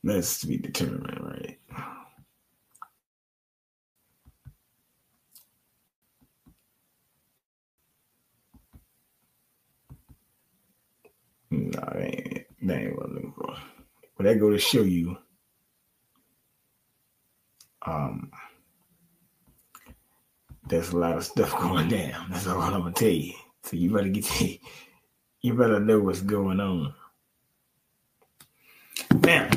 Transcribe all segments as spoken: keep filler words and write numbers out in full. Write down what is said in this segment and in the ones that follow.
That's to be determined, right? No, that ain't, that ain't what I'm looking for. But that go to show you, um, there's a lot of stuff going down. That's all I'm gonna tell you. So you better get to, you better know what's going on. Now,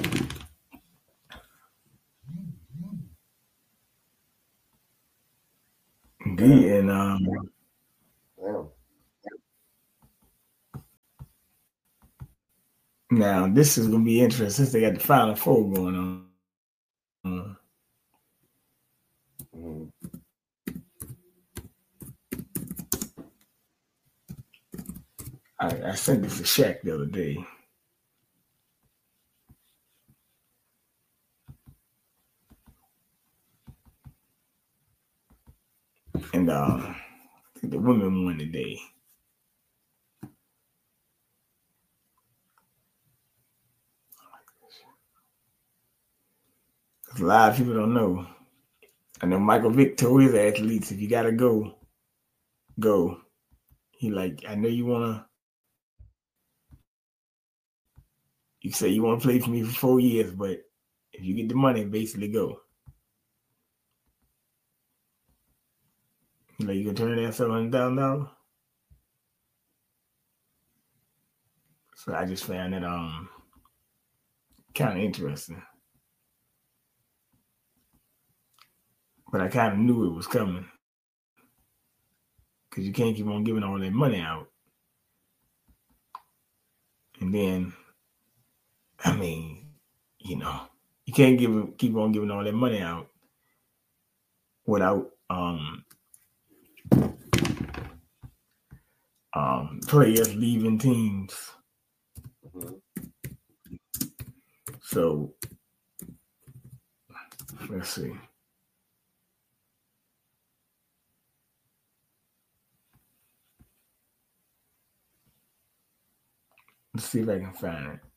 good and um. Yeah. Now this is gonna be interesting since they got the Final Four going on. Mm-hmm. I, I sent this to Shaq the other day. And um, the women won today. A lot of people don't know. I know Michael Vick told his athletes, if you gotta go, go. He like, I know you wanna. You say you want to play for me for four years, but if you get the money, basically go. He like, you gonna turn down seven hundred thousand dollars? So I just found that um kind of interesting. But I kind of knew it was coming. Because you can't keep on giving all that money out. And then, I mean, you know, you can't give keep on giving all that money out without um um players leaving teams. Mm-hmm. So let's see. Let's see if I can find it.